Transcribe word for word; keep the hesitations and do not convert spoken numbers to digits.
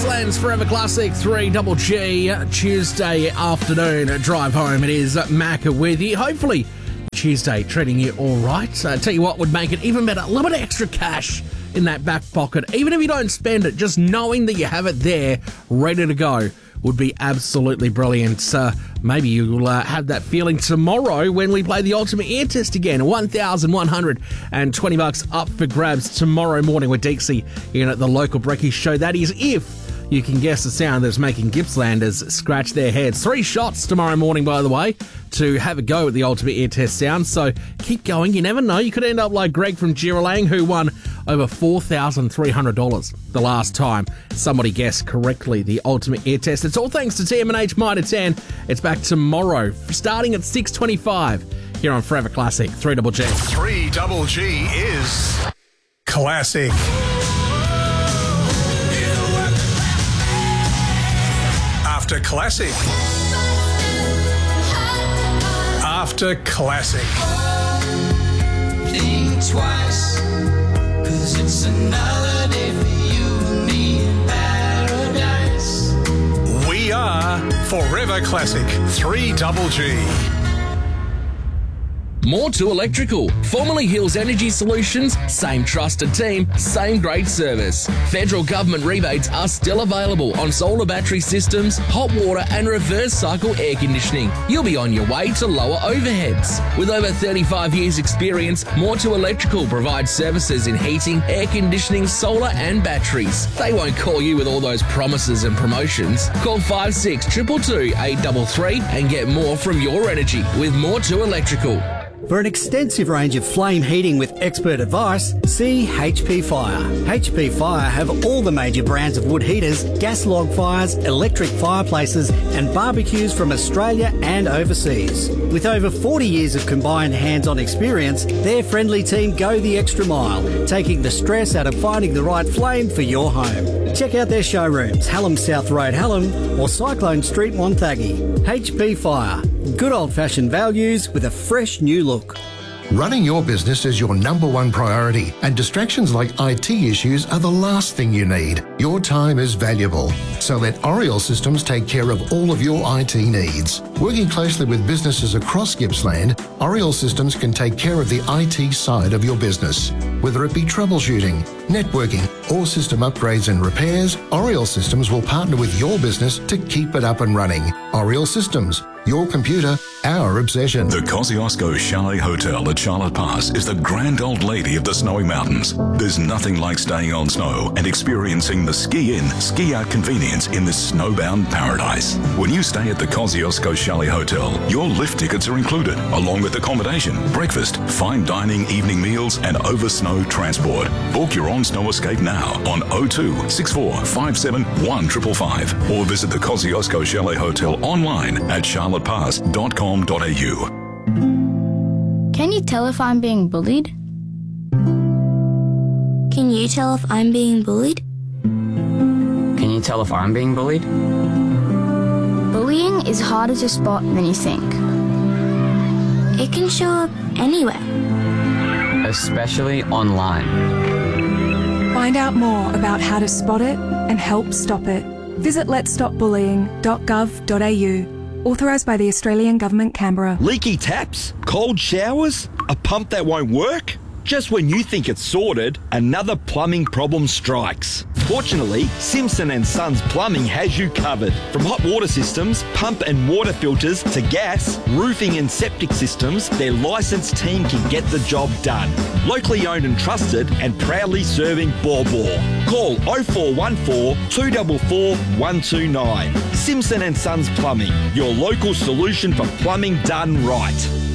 Gippsland's Forever Classic, three Double G, Tuesday afternoon drive home. It is Mac with you. Hopefully, Tuesday treating you all right. Uh, tell you what would make it even better, a little bit of extra cash in that back pocket. Even if you don't spend it, just knowing that you have it there, ready to go, would be absolutely brilliant. Uh, maybe you'll uh, have that feeling tomorrow when we play the Ultimate Ear Test again. one thousand one hundred twenty bucks up for grabs tomorrow morning with Dixie in at the local Brekkie show. That is if you can guess the sound that's making Gippslanders scratch their heads. Three shots tomorrow morning, by the way, to have a go at the Ultimate Ear Test sound. So keep going. You never know. You could end up like Greg from Giralang, who won over four thousand three hundred dollars the last time somebody guessed correctly the Ultimate Ear Test. It's all thanks to T M H Mitre ten. It's back tomorrow, starting at six twenty-five here on Forever Classic, three Double G. three Double G is classic. After classic. After classic. Think twice, 'cause it's another day for you and me in paradise. We are Forever Classic, three Double G. More to Electrical. Formerly Hills Energy Solutions, same trusted team, same great service. Federal government rebates are still available on solar battery systems, hot water and reverse cycle air conditioning. You'll be on your way to lower overheads. With over thirty-five years experience, More to Electrical provides services in heating, air conditioning, solar and batteries. They won't call you with all those promises and promotions. Call five six two two two, eight three three and get more from your energy with More to Electrical. For an extensive range of flame heating with expert advice, see H P Fire. H P Fire have all the major brands of wood heaters, gas log fires, electric fireplaces and barbecues from Australia and overseas. With over forty years of combined hands-on experience, their friendly team go the extra mile, taking the stress out of finding the right flame for your home. Check out their showrooms, Hallam South Road, Hallam or Cyclone Street, Wonthaggi. H P Fire. Good old-fashioned values with a fresh new look. Running your business is your number one priority, and distractions like I T issues are the last thing you need. Your time is valuable, so let Oriel Systems take care of all of your I T needs. Working closely with businesses across Gippsland, Oriel Systems can take care of the I T side of your business. Whether it be troubleshooting, networking, or system upgrades and repairs, Oriel Systems will partner with your business to keep it up and running. Oriel Systems, your computer, our obsession. The Kosciuszko Chalet Hotel at Charlotte Pass is the grand old lady of the snowy mountains. There's nothing like staying on snow and experiencing the ski-in, ski-out convenience in this snowbound paradise. When you stay at the Kosciuszko Chalet Hotel, your lift tickets are included, along with accommodation, breakfast, fine dining, evening meals, and over-snow transport. Book your on-snow escape now on oh two, six four five seven, one five five five or visit the Kosciuszko Chalet Hotel online at charlotte pass dot com dot a u. Can you tell if I'm being bullied? Can you tell if I'm being bullied? Can you tell if I'm being bullied? Bullying is harder to spot than you think. It can show up anywhere. Especially online. Find out more about how to spot it and help stop it. Visit lets stop bullying dot gov dot a u. Authorised by the Australian Government, Canberra. Leaky taps? Cold showers? A pump that won't work? Just when you think it's sorted, another plumbing problem strikes. Fortunately, Simpson and Sons Plumbing has you covered. From hot water systems, pump and water filters to gas, roofing and septic systems, their licensed team can get the job done. Locally owned and trusted and proudly serving Baw Baw. Call oh four one four, two four four, one two nine. Simpson and Sons Plumbing, your local solution for plumbing done right.